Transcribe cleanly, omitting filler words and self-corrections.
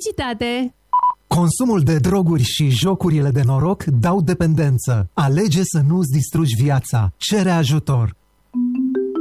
Publicitate. Consumul de droguri și jocurile de noroc dau dependență. Alege să nu-ți distrugi viața. Cere ajutor.